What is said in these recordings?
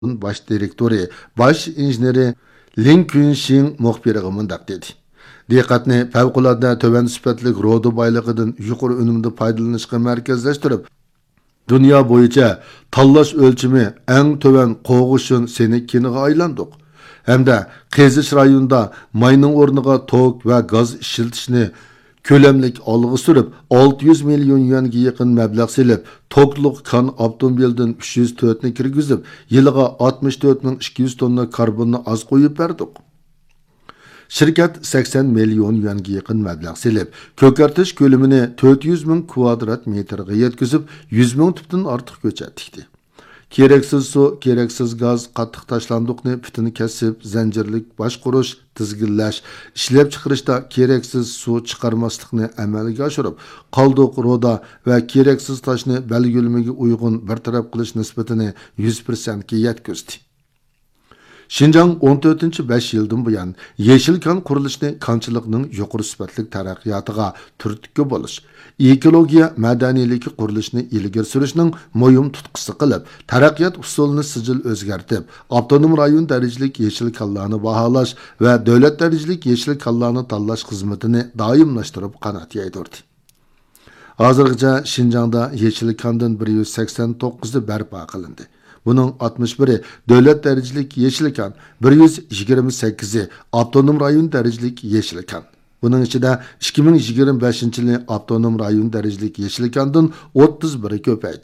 baş direktori, baş injeneri Lin Kunxin muxbiriga mundaq dedi. Diqqatni favqulodda tövan sifatlik rodu boyligidan yuqori unumda foydalanishga markazlashtirib, dunyo bo'yicha tanlash o'lchimi eng tövan qo'g'ishun senikiniga aylandik. Hamda Qezish rayonida mayning o'rniga tok va gaz ishlatishni ko'lamlik olg'a surib 600 million yuanga yaqin mablag' selib, tokliq kan avtomobildan 304 ni kirgizib, yiliga 64200 tonna karbonni az qo'yib berdik. Şirket 80 milyon yuanga yaqin mablag' selib, ko'kartish ko'lamini 400 ming kvadrat metrga yetkazib, 100 ming tubdan ortiq ko'chat tikdi. Keraksiz su, keraksiz gaz, qattiq tashlandiqni bütün kesib, zanjirlik boshqurish, tizginlash, ishlab chiqarishda keraksiz su chiqarmaslikni amalga oshirib, qoldiq roda va keraksiz toshni belgilimiga uyg'un bartaraf qilish nisbatini 100% ga yetkazdi. Şinjan 14-5 yıldan buyan yeşil kan qurilishni kanchilikning yuqori sifatli taraqqiyotiga turtki bo'lish, ekologiya madaniyligi qurilishni ilgari surishning mo'yim tutqisi qilib, taraqqiyot usulini sijil o'zgartib, avtonom rayon darajalik yeşil kanlarni baholash va davlat darajalik yeşil kanlarni tanlash xizmatini doimlashtirib qanot yaydirdi. Hozirgacha Şinjanda yeşil kandan 189 barpo qilindi. Bunun 61'i devlet derecelik yeşilkan, 128'i avtonom rayon derecelik yeşilkan. Bunun içinde 2025 yılı avtonom rayon derecelik yeşilkandan 31'i köpeydi.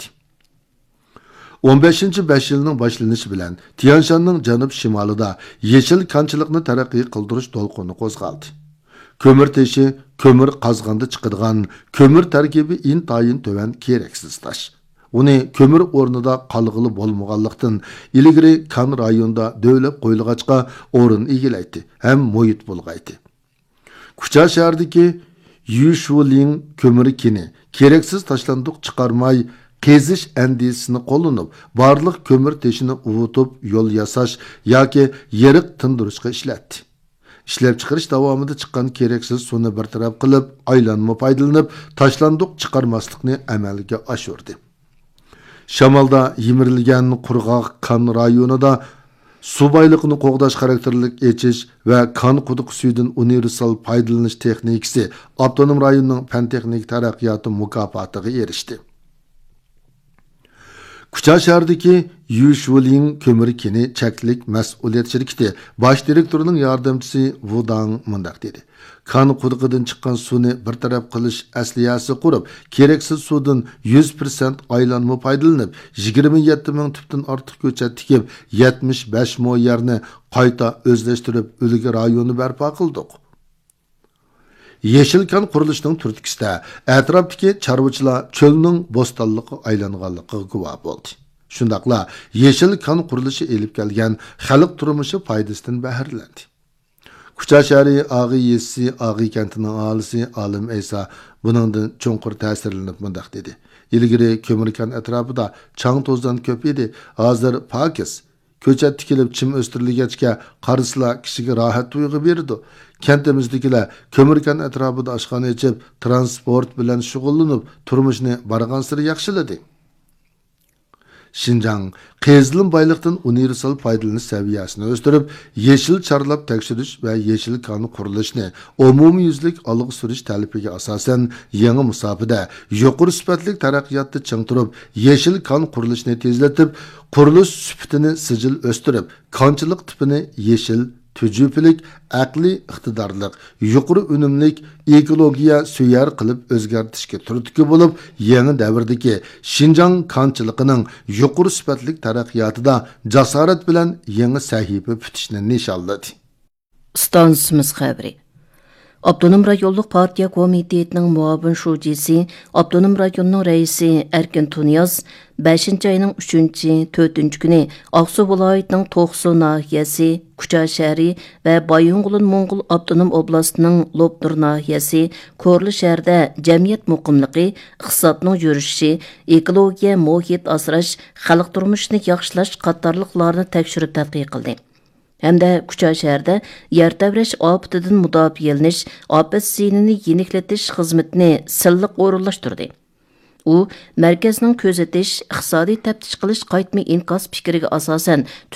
15. 5 yılının başlanışı bilen Tianshanның janub şimalida yeşil kançılıkını terakki kıldırış dolqunu qo'zg'aldi. Kömür teşi, kömür qazganda chiqadigan, kömür tarkibi intayin töven keraksiz taş. Uni kömür o'rnida qalg'ili bo'lmaganlikdan ilgari kan rayonda dövlab qo'yilg'achqa o'rin egallaydi ham muhit bo'lg'aydi. Kucha shahridagi Yushuling kömür kini keraksiz tashlandiq chiqarmay Qezish andisini qo'llanib, barliq kömür teshini uvutib yo'l yasash yoki yeriq tindirishga ishlatdi. Ishlab chiqarish davomida chiqqan keraksiz suvni bartaraf qilib, aylanma foydalanib, tashlandiq chiqarmaslikni amalga oshirdi. Şamalda yimirilgan qurg'oq kan rayonida su boyliqini qo'g'dash xarakterlik echish va kan quduq suyidan universal foydalanish texnikasi avtonom rayonning fan texnik taraqqiyoti mukofotiga erishdi. Kucha shahridagi Yushuling kömür kini cheklik mas'uliyat shirkati bosh direktorining yordamchisi Wudang mundaq dedi. Kan quduqidan chiqqan suvni bartaraf qilish asliyasi qurib, keraksiz suvdan 100% aylanma foydalanib, 27 ming tubdan ortiq ko'chat tikib, 75 mo yerni qayta o'zlashtirib, o'lga rayonni barpo qildik. Yeşil kan qurilishining turtkisida atrofdagi chorvachilar cho'lning bo'stonliqqa aylanganligiga guvoh bo'ldi. Shundaqla yeşil kan qurilishi elib kelgan xalq turmushi foydasidan bahramlandi. Kucha shahri Ag'i yesi, Ag'i kentining aholisi Alim Eysa buningdan cho'nqur ta'sirlanib mundaq dedi. Ilgari ko'mirkan atrofida chang to'zdan ko'p edi, hozir pokiz. Ko'chat tikilib chim o'stirilgachga qarislar kishiga rohat tuyg'u berdi. Kentimizdagilar ko'mirkan atrofida oshxona ichib, transport bilan shug'ullanib, turmushni barg'ansiri yaxshiladi. Şinjan, qezilin baylıqdan universal foydalanish saviyasini o'stirib, yeşil charlab tekshirish va yeşil kan qurilishni umumyuzlik olg'a surish talabiga asosan yangi musofada yuqori sifatli taraqqiyotni chingtirib, yeşil kan qurilishni tezlatib, qurilish sifatini sijil o'stirib, konchilik tipini yeşil tücüplik, aqli iqtidorlik, yuqori unumlik, ekologiya suyar qilib o'zgartishga turtki bo'lib, yangi davrdagi Şinjan kanchiligining yuqori sifatli taraqqiyotida jasorat bilan yangi sahifa bitishni nishonladi. Stansimiz xabari. Abdunum rayonluq partiya komitetining muavin shujisi, Abdunum rayonning raisi Erkin Tunyaz 5 ayning 3-4 kuni Aqsu viloyatining To'qsu nahiyasi, Kucha shahri va Bayung'ulun Mo'ng'ul Abdunum oblastining Lobnur nahiyasi, Korli shahrida jamiyat muqimligi, iqtisodning yurishishi, ekologiya, muhit asrash, xalq turmushini yaxshilash qatorliqlarni tekshirib tadqiq qildi. Hamda Kucha shahrida yer tavrash ofatidan mudofiyalanish, ofat sinini yeniklatish xizmatini silliq o'rinlashtirdi. U, mərkəzning közetiş, iqtisadi təftiş qilish qaytma inkas fikriga asosan